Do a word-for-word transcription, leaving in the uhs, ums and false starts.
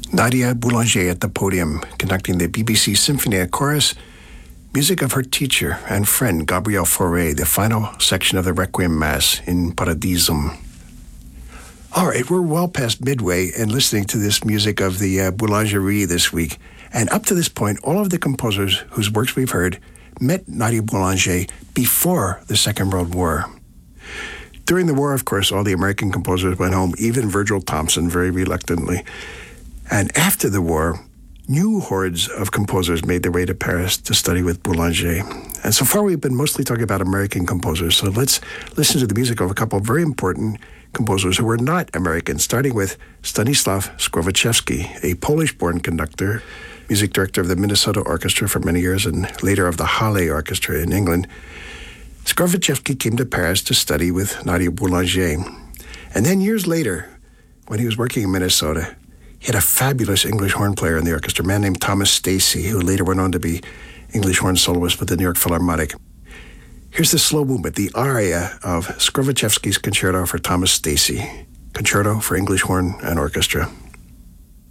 Nadia Boulanger at the podium, conducting the B B C Symphonia Chorus, music of her teacher and friend Gabriel Fauré, the final section of the Requiem Mass in Paradisum. All right, we're well past midway and listening to this music of the uh, Boulangerie this week. And up to this point, all of the composers whose works we've heard met Nadia Boulanger before the Second World War. During the war, of course, all the American composers went home, even Virgil Thomson, very reluctantly. And after the war, new hordes of composers made their way to Paris to study with Boulanger. And so far, we've been mostly talking about American composers. So let's listen to the music of a couple of very important composers who were not American, starting with Stanislaw Skrowaczewski, a Polish-born conductor, music director of the Minnesota Orchestra for many years, and later of the Halle Orchestra in England. Skrowaczewski came to Paris to study with Nadia Boulanger. And then years later, when he was working in Minnesota, he had a fabulous English horn player in the orchestra, a man named Thomas Stacy, who later went on to be English horn soloist with the New York Philharmonic. Here's the slow movement, the aria of Skrowaczewski's Concerto for Thomas Stacy, Concerto for English Horn and Orchestra.